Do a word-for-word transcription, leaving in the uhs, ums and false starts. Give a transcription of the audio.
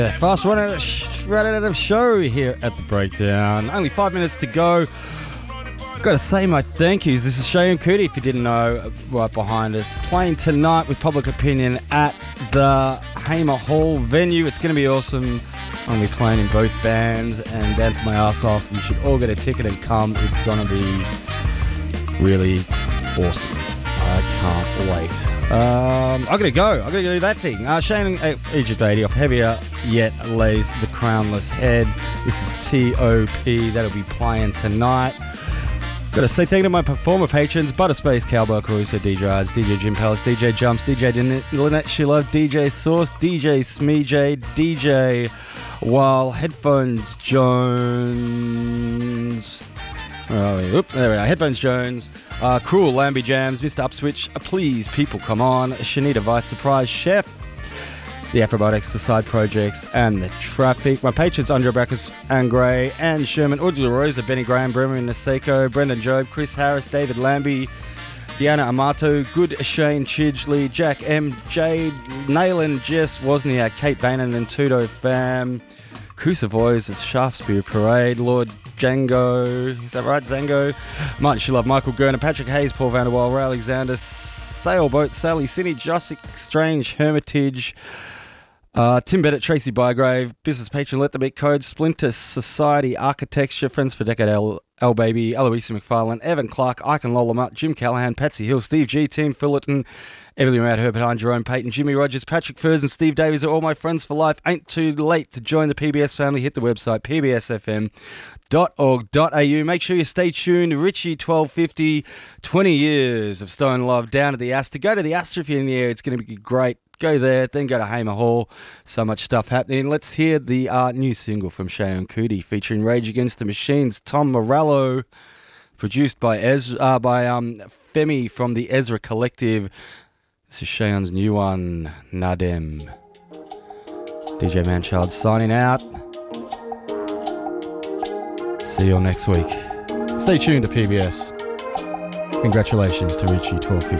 Fast run out, of, run out of show here at the Breakdown. Only five minutes to go. Got to say my thank yous. This is Shay and Cootie, if you didn't know, right behind us. Playing tonight with Public Opinion at the Hamer Hall venue. It's going to be awesome. I'm going to be playing in both bands and dance my ass off. You should all get a ticket and come. It's going to be really awesome. I can't wait. Um, I'm going to go. I'm going to do that thing. Uh, Shane and uh, Egypt eighty off Heavier Yet lays The Crownless Head. This is T O P. That'll be playing tonight. Got to say thank you to my performer patrons: Butterspace, Cowboy Caruso, D J Ards, D J Jim Palace, D J Jumps, D J Lynette Sheila, D J Source, D J Smeej, D J While, Headphones Jones. Where are we? Oop, there we are. Headphones Jones, uh, Cruel, Lambie Jams, Mister Upswitch, uh, Please People Come On, Shanita Vice, Surprise Chef, The Afrobotics, The Side Projects, and The Traffic. My patrons: Andre Bacchus, Anne Gray, Anne Sherman, Audrey Rosa, Benny Graham, Bremer Naseko, Brendan Job, Chris Harris, David Lambie, Deanna Amato, Good Shane Chidgley, Jack M, Jade, Nayland, Jess Wozniak, Kate Bannon, and Tudo Fam, Kusavoys of Shaftesbury Parade, Lord Django, is that right, Zango? Martin Shilov, Michael Gurner, Patrick Hayes, Paul Vanderwall, Ray Alexander, Sailboat, Sally, Cindy, Jessic Strange, Hermitage, uh, Tim Bennett, Tracy Bygrave, Business Patron, Let the Beat Code, Splinter Society, Architecture, Friends for Decade, L, L Baby, Eloisa McFarlane, Evan Clark, Icon Lola Mutt, Jim Callahan, Patsy Hill, Steve G, Tim Fullerton, Evelyn Rad, Herbert Hine, Jerome Payton, Jimmy Rogers, Patrick Furs, and Steve Davies are all my friends for life. Ain't too late to join the P B S family. Hit the website p b s f m dot org dot a u. Make sure you stay tuned. Richie twelve fifty, twenty years of Stone Love down at the Astor. Go to the Astor if you're in the area. It's going to be great. Go there, then go to Hamer Hall. So much stuff happening. Let's hear the uh, new single from Shay and Cootie featuring Rage Against the Machines, Tom Morello, produced by Ezra, uh, by um, Femi from the Ezra Collective. This is Cheyon's new one, Nadem. D J Manchild signing out. See you all next week. Stay tuned to P B S. Congratulations to Richie twelve fifty.